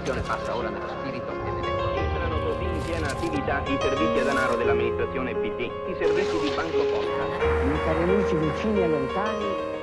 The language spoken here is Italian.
l'amministrazione passa ora nello spirito e nell'economia. Entrano così in piena attività i servizi a denaro dell'amministrazione PD, i servizi di Banco Posta. I cari amici vicini e lontani,